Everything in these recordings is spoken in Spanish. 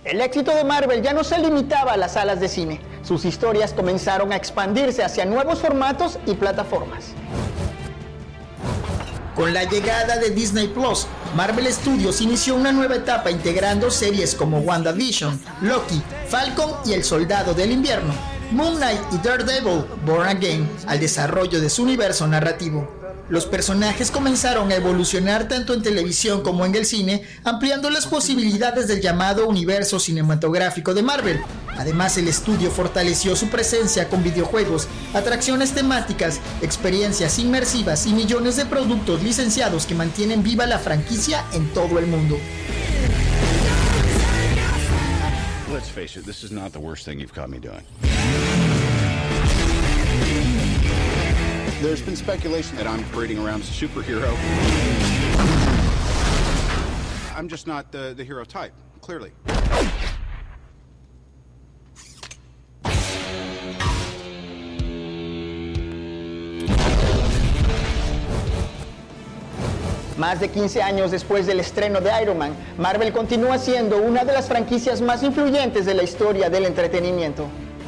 El éxito de Marvel ya no se limitaba a las salas de cine. Sus historias comenzaron a expandirse hacia nuevos formatos y plataformas. Con la llegada de Disney Plus, Marvel Studios inició una nueva etapa integrando series como WandaVision, Loki, Falcon y El Soldado del Invierno, Moon Knight y Daredevil, Born Again, al desarrollo de su universo narrativo. Los personajes comenzaron a evolucionar tanto en televisión como en el cine, ampliando las posibilidades del llamado universo cinematográfico de Marvel. Además, el estudio fortaleció su presencia con videojuegos, atracciones temáticas, experiencias inmersivas y millones de productos licenciados que mantienen viva la franquicia en todo el mundo. Let's face it, this is not the worst thing you've caught me doing. There's been speculation that I'm parading around as a superhero. I'm just not the hero type, clearly. Más de 15 años después del estreno de Iron Man, Marvel continúa siendo una de las franquicias más influyentes de la historia del entretenimiento.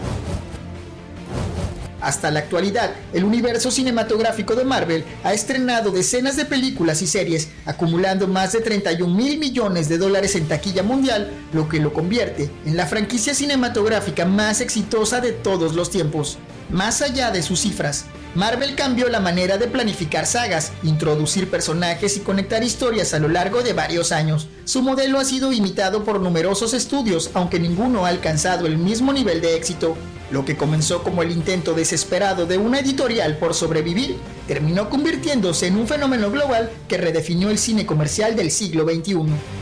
Hasta la actualidad, el universo cinematográfico de Marvel ha estrenado decenas de películas y series, acumulando más de 31.000 millones de dólares en taquilla mundial, lo que lo convierte en la franquicia cinematográfica más exitosa de todos los tiempos. Más allá de sus cifras, Marvel cambió la manera de planificar sagas, introducir personajes y conectar historias a lo largo de varios años. Su modelo ha sido imitado por numerosos estudios, aunque ninguno ha alcanzado el mismo nivel de éxito. Lo que comenzó como el intento desesperado de una editorial por sobrevivir, terminó convirtiéndose en un fenómeno global que redefinió el cine comercial del siglo XXI.